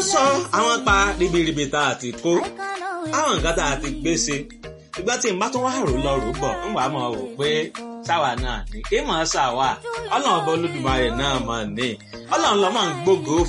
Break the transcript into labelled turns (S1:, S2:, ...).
S1: sọ àwọn pa ribiribi tá a ti kó àwọn nǹkan tá a ti gbé ṣe ṣùgbọ́n tí n bá tún wá rò lọ rò bọ̀ ń wà á mọ̀ wò pé sáwa náà ní kí mọ̀ ọ́ sàwà ọlọ́run bọ́ Olódùmarè náà mọ̀ ní ọlọ́run lọ́mọ ń gbógo